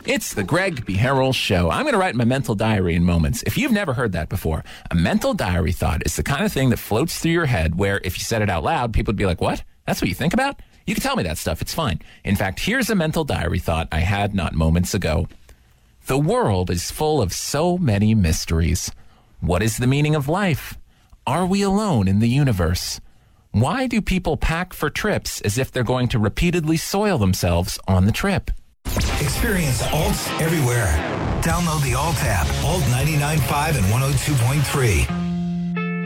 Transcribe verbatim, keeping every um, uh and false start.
It's the Greg B. Harrell Show. I'm going to write my mental diary in moments. If you've never heard that before, a mental diary thought is the kind of thing that floats through your head where if you said it out loud, people would be like, what? That's what you think about? You can tell me that stuff. It's fine. In fact, here's a mental diary thought I had not moments ago. The world is full of so many mysteries. What is the meaning of life? Are we alone in the universe? Why do people pack for trips as if they're going to repeatedly soil themselves on the trip? Experience Alts everywhere. Download the Alt app, Alt ninety-nine point five and one oh two point three.